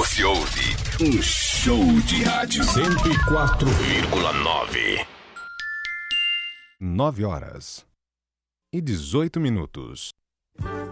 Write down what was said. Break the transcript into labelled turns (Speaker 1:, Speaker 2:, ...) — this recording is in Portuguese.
Speaker 1: Você ouve um show de rádio 104,9.
Speaker 2: 9 horas e 18 minutos.